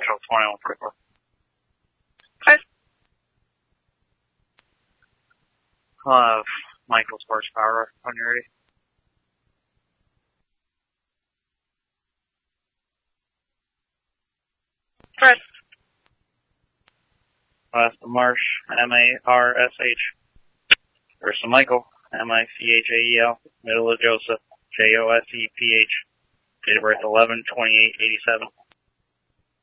Control 2144. Okay. I'll have Michael's horsepower when you're ready. Fred. Last Marsh, M-A-R-S-H. First of Michael, M-I-C-H-A-E-L. Middle of Joseph, J-O-S-E-P-H. Date of birth 11/28/87.